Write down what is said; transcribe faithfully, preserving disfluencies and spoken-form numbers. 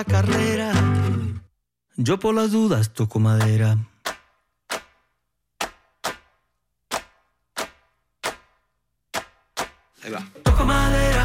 carrera. Yo por las dudas toco madera. Ahí va. Toco madera.